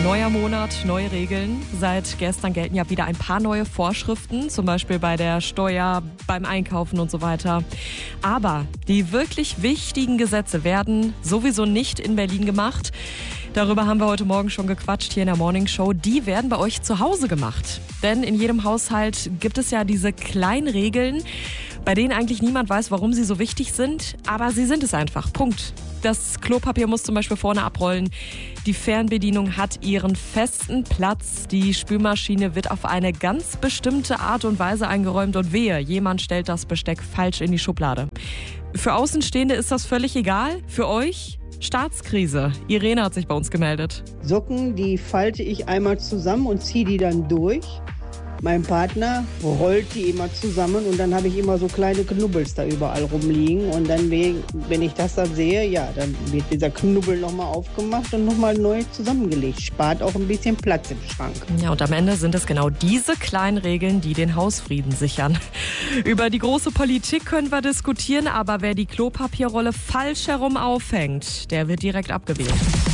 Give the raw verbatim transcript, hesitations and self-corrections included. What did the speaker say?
Neuer Monat, neue Regeln. Seit gestern gelten ja wieder ein paar neue Vorschriften, zum Beispiel bei der Steuer, beim Einkaufen und so weiter. Aber die wirklich wichtigen Gesetze werden sowieso nicht in Berlin gemacht. Darüber haben wir heute Morgen schon gequatscht hier in der Morning Show. Die werden bei euch zu Hause gemacht. Denn in jedem Haushalt gibt es ja diese kleinen Regeln, bei denen eigentlich niemand weiß, warum sie so wichtig sind. Aber sie sind es einfach. Punkt. Das Klopapier muss zum Beispiel vorne abrollen. Die Fernbedienung hat ihren festen Platz. Die Spülmaschine wird auf eine ganz bestimmte Art und Weise eingeräumt. Und wehe, jemand stellt das Besteck falsch in die Schublade. Für Außenstehende ist das völlig egal. Für euch? Staatskrise. Irene hat sich bei uns gemeldet. Socken, die falte ich einmal zusammen und ziehe die dann durch. Mein Partner rollt die immer zusammen und dann habe ich immer so kleine Knubbels da überall rumliegen. Und dann, wenn ich das dann sehe, ja, dann wird dieser Knubbel nochmal aufgemacht und nochmal neu zusammengelegt. Spart auch ein bisschen Platz im Schrank. Ja, und am Ende sind es genau diese kleinen Regeln, die den Hausfrieden sichern. Über die große Politik können wir diskutieren, aber wer die Klopapierrolle falsch herum aufhängt, der wird direkt abgewählt.